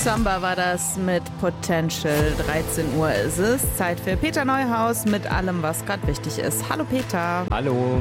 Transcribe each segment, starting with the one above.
Samba war das mit Potential. 13 Uhr ist es. Zeit für Peter Neuhaus mit allem, was gerade wichtig ist. Hallo Peter. Hallo.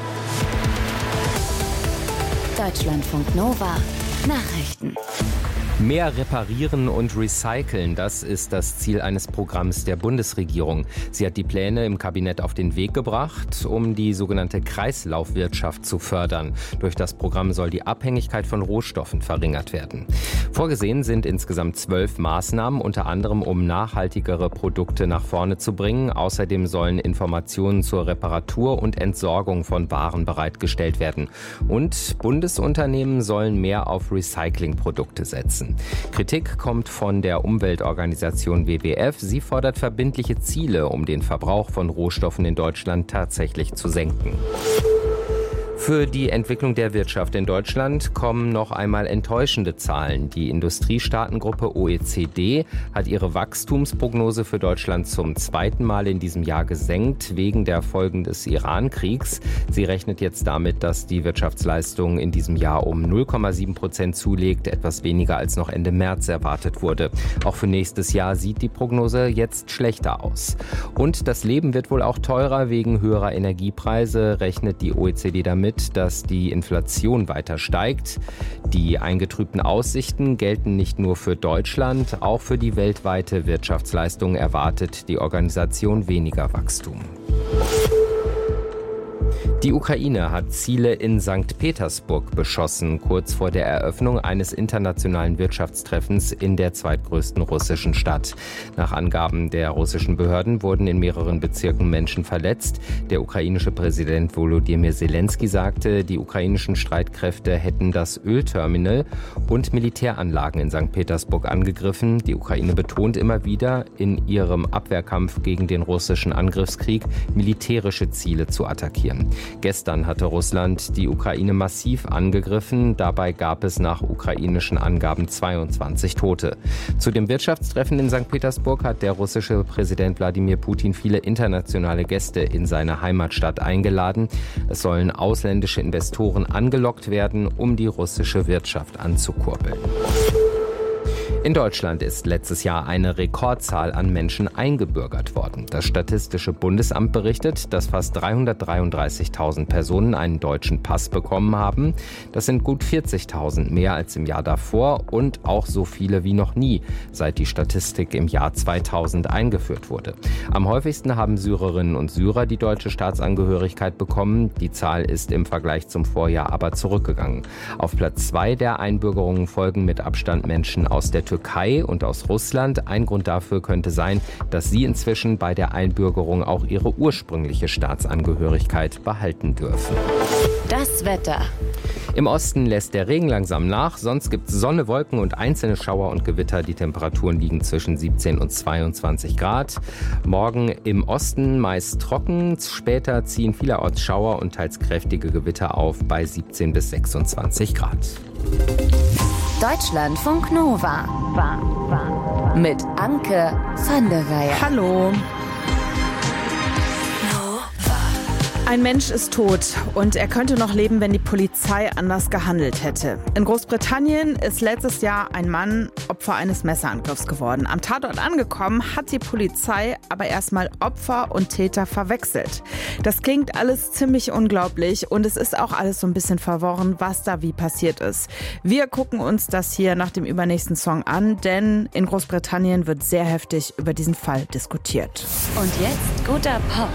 Deutschlandfunk Nova. Nachrichten. Mehr reparieren und recyceln, das ist das Ziel eines Programms der Bundesregierung. Sie hat die Pläne im Kabinett auf den Weg gebracht, um die sogenannte Kreislaufwirtschaft zu fördern. Durch das Programm soll die Abhängigkeit von Rohstoffen verringert werden. Vorgesehen sind insgesamt 12 Maßnahmen, unter anderem um nachhaltigere Produkte nach vorne zu bringen. Außerdem sollen Informationen zur Reparatur und Entsorgung von Waren bereitgestellt werden. Und Bundesunternehmen sollen mehr auf Recyclingprodukte setzen. Kritik kommt von der Umweltorganisation WWF. Sie fordert verbindliche Ziele, um den Verbrauch von Rohstoffen in Deutschland tatsächlich zu senken. Für die Entwicklung der Wirtschaft in Deutschland kommen noch einmal enttäuschende Zahlen. Die Industriestaatengruppe OECD hat ihre Wachstumsprognose für Deutschland zum zweiten Mal in diesem Jahr gesenkt, wegen der Folgen des Iran-Kriegs. Sie rechnet jetzt damit, dass die Wirtschaftsleistung in diesem Jahr um 0,7% zulegt, etwas weniger als noch Ende März erwartet wurde. Auch für nächstes Jahr sieht die Prognose jetzt schlechter aus. Und das Leben wird wohl auch teurer wegen höherer Energiepreise, rechnet die OECD damit, dass die Inflation weiter steigt. Die eingetrübten Aussichten gelten nicht nur für Deutschland, auch für die weltweite Wirtschaftsleistung erwartet die Organisation weniger Wachstum. Die Ukraine hat Ziele in St. Petersburg beschossen, kurz vor der Eröffnung eines internationalen Wirtschaftstreffens in der zweitgrößten russischen Stadt. Nach Angaben der russischen Behörden wurden in mehreren Bezirken Menschen verletzt. Der ukrainische Präsident Volodymyr Zelensky sagte, die ukrainischen Streitkräfte hätten das Ölterminal und Militäranlagen in St. Petersburg angegriffen. Die Ukraine betont immer wieder, in ihrem Abwehrkampf gegen den russischen Angriffskrieg militärische Ziele zu attackieren. Gestern hatte Russland die Ukraine massiv angegriffen. Dabei gab es nach ukrainischen Angaben 22 Tote. Zu dem Wirtschaftstreffen in St. Petersburg hat der russische Präsident Wladimir Putin viele internationale Gäste in seine Heimatstadt eingeladen. Es sollen ausländische Investoren angelockt werden, um die russische Wirtschaft anzukurbeln. In Deutschland ist letztes Jahr eine Rekordzahl an Menschen eingebürgert worden. Das Statistische Bundesamt berichtet, dass fast 333.000 Personen einen deutschen Pass bekommen haben. Das sind gut 40.000 mehr als im Jahr davor und auch so viele wie noch nie, seit die Statistik im Jahr 2000 eingeführt wurde. Am häufigsten haben Syrerinnen und Syrer die deutsche Staatsangehörigkeit bekommen. Die Zahl ist im Vergleich zum Vorjahr aber zurückgegangen. Auf Platz 2 der Einbürgerungen folgen mit Abstand Menschen aus der Türkei und aus Russland. Ein Grund dafür könnte sein, dass sie inzwischen bei der Einbürgerung auch ihre ursprüngliche Staatsangehörigkeit behalten dürfen. Das Wetter. Im Osten lässt der Regen langsam nach, sonst gibt es Sonne, Wolken und einzelne Schauer und Gewitter. Die Temperaturen liegen zwischen 17 und 22 Grad. Morgen im Osten meist trocken, später ziehen vielerorts Schauer und teils kräftige Gewitter auf bei 17 bis 26 Grad. Deutschlandfunk Nova. Mit Anke van der Weyer. Hallo. Ein Mensch ist tot und er könnte noch leben, wenn die Polizei anders gehandelt hätte. In Großbritannien ist letztes Jahr ein Mann Opfer eines Messerangriffs geworden. Am Tatort angekommen hat die Polizei aber erstmal Opfer und Täter verwechselt. Das klingt alles ziemlich unglaublich und es ist auch alles so ein bisschen verworren, was da wie passiert ist. Wir gucken uns das hier nach dem übernächsten Song an, denn in Großbritannien wird sehr heftig über diesen Fall diskutiert. Und jetzt guter Pop.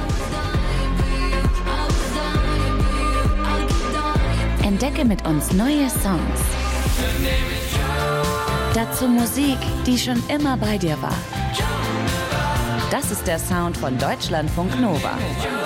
Entdecke mit uns neue Songs. Dazu Musik, die schon immer bei dir war. Das ist der Sound von Deutschlandfunk Nova.